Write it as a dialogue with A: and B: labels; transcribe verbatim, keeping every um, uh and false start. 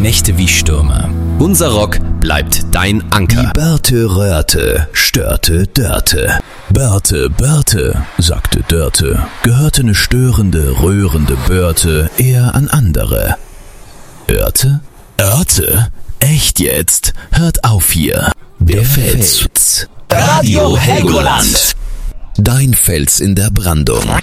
A: Nächte wie Stürme. Unser Rock bleibt dein Anker.
B: Die Börte röhrte, störte Dörte. Börte, Börte, sagte Dörte, gehörte ne störende, rührende Börte eher an andere. Örte? Örte? Echt jetzt? Hört auf hier. Der, Der Fels.
A: Radio Helgoland.
B: Dein Fels in der Brandung.